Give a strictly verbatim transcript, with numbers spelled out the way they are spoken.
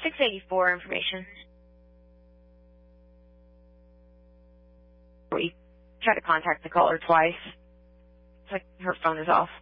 six eighty-four information. We tried to contact the caller twice. It's like her phone is off.